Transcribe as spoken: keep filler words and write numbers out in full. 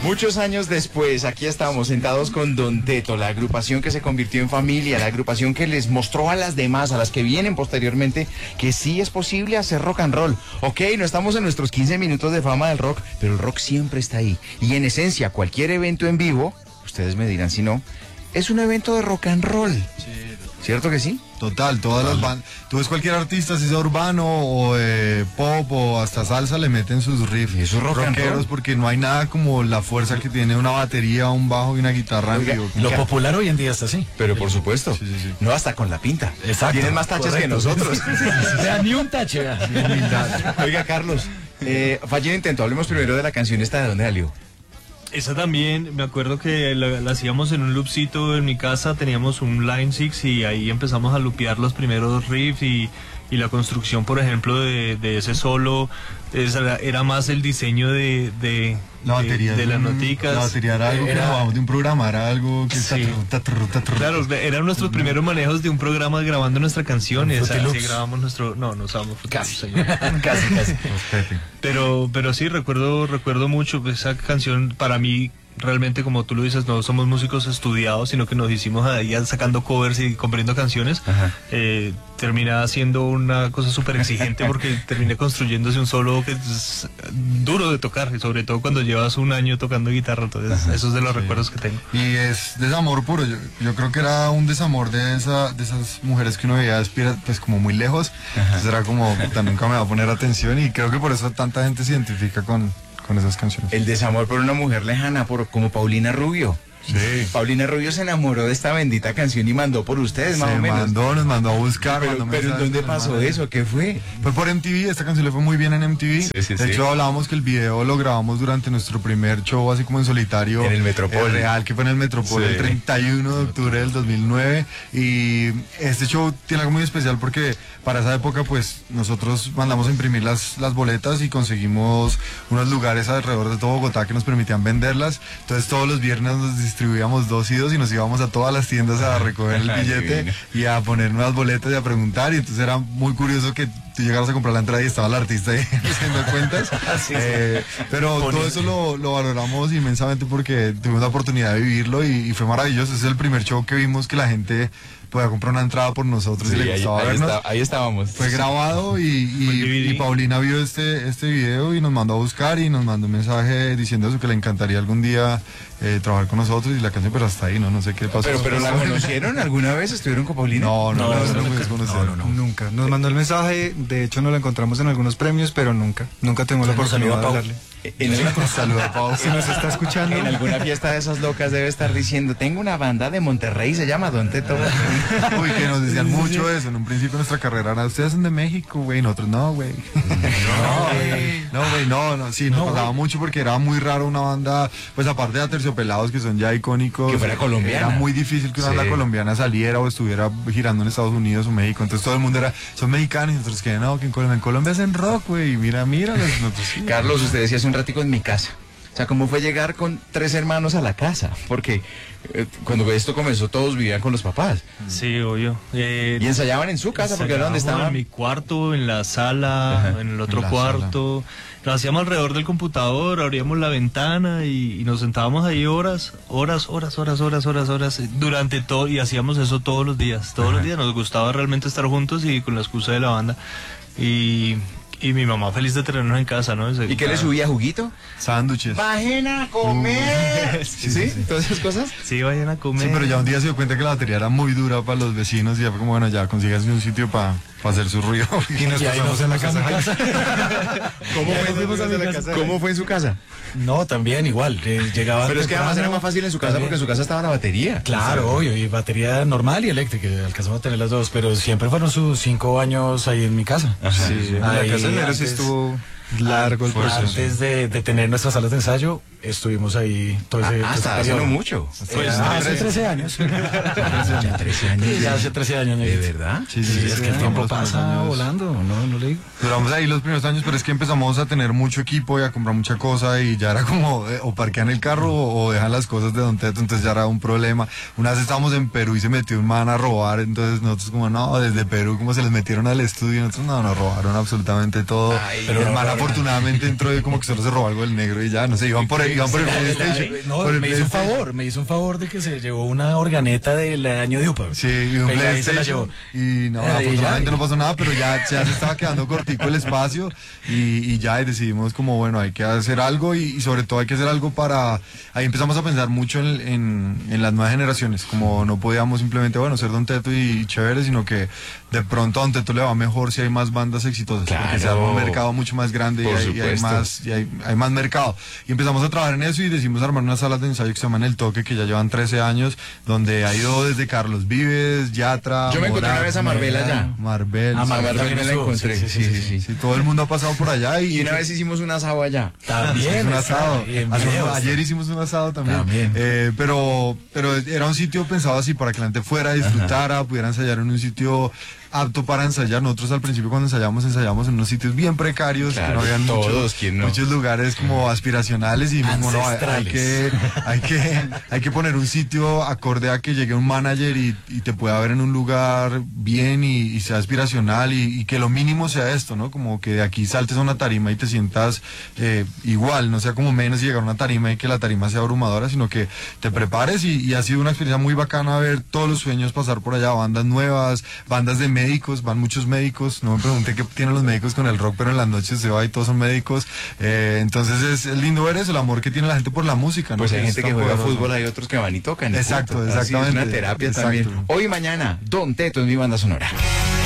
Muchos años después, aquí estamos sentados con Don Teto, la agrupación que se convirtió en familia, la agrupación que les mostró a las demás, a las que vienen posteriormente, que sí es posible hacer rock and roll. Ok, no estamos en nuestros quince minutos de fama del rock, pero el rock siempre está ahí. Y en esencia, cualquier evento en vivo, ustedes me dirán si no, es un evento de rock and roll. Sí. ¿Cierto que sí? Total, todas las bandas, tú ves cualquier artista, si sea urbano o eh, pop o hasta salsa, le meten sus riffs, y esos rockeros, porque no hay nada como la fuerza que tiene una batería, un bajo y una guitarra. Oiga, en vivo. Lo popular hoy en día está así. Pero por supuesto, sí, sí, sí. No hasta con la pinta. Exacto. Tienen más taches Correcto. Que nosotros. Vea, ni un tache. Vea. Oiga, Carlos, eh, fallido intento, hablemos primero de la canción esta, ¿de dónde salió? Esa también, me acuerdo que la, la hacíamos en un loopcito en mi casa, teníamos un Line six y ahí empezamos a loopear los primeros riffs y, y la construcción, por ejemplo, de, de ese solo, esa, era más el diseño de, de, la batería de, de las un, noticas. La batería era algo era, que grabamos de un programa, era algo que... Sí. Tatru, tatru, tatru. Claro, eran nuestros primeros manejos de un programa grabando nuestra canción. Y así Loops. grabamos nuestro... No, no usábamos casi. casi, casi. Pepe. Pero, pero sí, recuerdo, recuerdo mucho esa canción. Para mí, realmente, como tú lo dices, no somos músicos estudiados, sino que nos hicimos ahí sacando covers y componiendo canciones. Eh, termina siendo una cosa súper exigente porque terminé construyéndose un solo que es duro de tocar, y sobre todo cuando llevas un año tocando guitarra. Entonces, Ajá, eso es de los sí. recuerdos que tengo. Y es desamor puro. Yo, yo creo que era un desamor de esa de esas mujeres que uno veía pues como muy lejos. Ajá. Entonces era como, puta, nunca me va a poner atención, y creo que por eso tanta gente se identifica con, con esas canciones. El desamor por una mujer lejana, por como Paulina Rubio. Sí. Paulina Rubio se enamoró de esta bendita canción y mandó por ustedes, más se o menos. mandó, nos mandó a buscar. Pero, pero ¿en dónde pasó eso? ¿Qué fue? Fue por M T V, esta canción le fue muy bien en M T V. Sí, sí, de sí. hecho, hablábamos que el video lo grabamos durante nuestro primer show, así como en solitario. En el Metropol. Real, que fue en el Metropol sí. el treinta y uno de octubre del dos mil nueve. Y este show tiene algo muy especial porque para esa época, pues, nosotros mandamos a imprimir las, las boletas y conseguimos unos lugares alrededor de todo Bogotá que nos permitían venderlas. Entonces, todos los viernes nos distribuíamos dos y nos íbamos a todas las tiendas a recoger el billete y a poner nuevas boletas y a preguntar, y entonces era muy curioso que tú llegaras a comprar la entrada y estaba el artista ahí haciendo cuentas. sí, eh, sí. Pero Bonito. Todo eso lo, lo valoramos inmensamente porque tuvimos la oportunidad de vivirlo y, y fue maravilloso. Ese es el primer show que vimos que la gente podía comprar una entrada por nosotros, sí, y le gustaba ahí, vernos. Ahí, está, ahí estábamos. Fue grabado y, y, y Paulina vio este, este video y nos mandó a buscar y nos mandó un mensaje diciendo eso, que le encantaría algún día eh, trabajar con nosotros, y la canción, pero hasta ahí, ¿no? No sé qué pasó. Pero, pero ¿la conocieron alguna vez? ¿Estuvieron con Paulina? No, no, no, no, no, no, nunca, no, no, no, nunca. Nos mandó el mensaje, de hecho nos lo encontramos en algunos premios, pero nunca, nunca tuvimos la oportunidad de hablarle. En una, saludo a Pau, si nos está escuchando. En alguna fiesta de esas locas debe estar diciendo, tengo una banda de Monterrey, se llama Don Teto. Uy, que nos decían mucho eso. En un principio nuestra carrera era, ustedes son de México, güey. Nosotros, no, güey. No, güey. No, güey, no, no. Sí, nos no, pasaba wey. mucho porque era muy raro una banda, pues aparte de Aterciopelados, que son ya icónicos. Que fuera colombiana. Era muy difícil que una banda sí. colombiana saliera o estuviera girando en Estados Unidos o México. Entonces todo el mundo era, son mexicanos, y nosotros que no, que en Colombia, en Colombia hacen rock, güey. Mira, mira. Nosotros, sí. Carlos, usted decía hace un ratico en mi casa. O sea, ¿cómo fue llegar con tres hermanos a la casa? Porque eh, cuando esto comenzó todos vivían con los papás. Sí, obvio. Eh, ¿Y ensayaban en su casa? Porque era donde estaban. En mi cuarto, en la sala, Ajá, en el otro en cuarto. Sala. Lo hacíamos alrededor del computador, abríamos la ventana y, y nos sentábamos ahí horas, horas, horas, horas, horas, horas, horas, durante todo, y hacíamos eso todos los días. Todos Ajá. los días nos gustaba realmente estar juntos y con la excusa de la banda. Y... Y mi mamá feliz de tenernos en casa, ¿no? ¿Y qué le subía, juguito? Sándwiches. ¡Vayan a comer! ¿Sí? ¿Sí? ¿Sí? ¿Todas esas cosas? Sí, vayan a comer. Sí, pero ya un día se dio cuenta que la batería era muy dura para los vecinos y ya fue como, bueno, ya consigues un sitio para pa hacer su ruido. Y nos pasamos en la casa. casa. ¿Cómo, fue en la casa? ¿Cómo fue en su casa? No, también igual. Eh, llegaba pero es que además era más fácil en su casa también. Porque en su casa estaba la batería. Claro, obvio, y batería normal y eléctrica, alcanzamos a tener las dos, pero siempre fueron sus cinco años ahí en mi casa. Ajá. Sí, sí. Ahí, la casa de Nero sí estuvo largo el proceso. Antes de, de tener nuestras salas de ensayo, estuvimos ahí todo ese ah, hasta hace no mucho. Pues ah, hace trece años. Ya trece años. Ya hace trece años. ¿De verdad? Sí, sí, sí, sí, es que el tiempo pasa volando, no, no le digo. Duramos ahí los primeros años, pero es que empezamos a tener mucho equipo y a comprar mucha cosa y ya era como, eh, o parquean el carro o, o dejan las cosas de Don Teto, entonces ya era un problema. Una vez estábamos en Perú y se metió un man a robar, entonces nosotros como, no, desde Perú, como se les metieron al estudio, nosotros no, nos robaron absolutamente todo. Ay, pero el man afortunadamente entró y como que solo se robó algo del negro y ya, no sé, iban por el, iban por el PlayStation. No, por el me hizo un PlayStation. favor, me hizo un favor de que se llevó una organeta del año de UPA. Sí, y un Pegada y se la PlayStation. Y no, Ah, y afortunadamente ya. no pasó nada, pero ya, ya se estaba quedando cortico el espacio y, y ya y decidimos como, bueno, hay que hacer algo y, y sobre todo hay que hacer algo para... Ahí empezamos a pensar mucho en, en, en las nuevas generaciones, como no podíamos simplemente, bueno, ser Don Teto y chévere, sino que de pronto a Don Teto le va mejor si hay más bandas exitosas, Claro. porque se arma un mercado mucho más grande y Por hay, y hay supuesto. más y hay, hay más mercado. Y empezamos a trabajar en eso y decidimos armar unas salas de ensayo que se llaman El Toque, que ya llevan trece años, donde ha ido desde Carlos Vives, Yatra, Yo me encontré Morat, una vez a Marbel allá. Marbel, Ah, sí, Marbel Marbel también me la estuvo, encontré. sí, sí, sí, sí. sí, todo el mundo ha pasado por allá y, Y una vez hicimos un asado allá. También. un asado. y en Hace- videos. ayer hicimos un asado también. También. Eh, pero, pero era un sitio pensado así para que la gente fuera, disfrutara, pudiera ensayar en un sitio apto para ensayar. Nosotros al principio cuando ensayamos, ensayamos en unos sitios bien precarios, Claro, que no habían todos, muchos, ¿quién no? muchos lugares como aspiracionales y como no, hay, hay Ancestrales. que, hay que, hay que poner un sitio acorde a que llegue un manager y, y te pueda ver en un lugar bien y, y sea aspiracional y, y que lo mínimo sea esto, ¿no? Como que de aquí saltes a una tarima y te sientas eh, igual, no sea como menos y llegar a una tarima y que la tarima sea abrumadora, sino que te prepares y, y ha sido una experiencia muy bacana ver todos los sueños pasar por allá, bandas nuevas, bandas de médicos, van muchos médicos, no me pregunté qué tienen los médicos con el rock, pero en las noches se va y todos son médicos, eh, entonces es, es lindo ver eso, el amor que tiene la gente por la música, ¿no? Pues hay Es gente que tan juega poderoso. fútbol, hay otros que van y tocan. y Exacto, punto. Así es exactamente. una terapia Exacto. también. Hoy y mañana, Don Teto es mi banda sonora.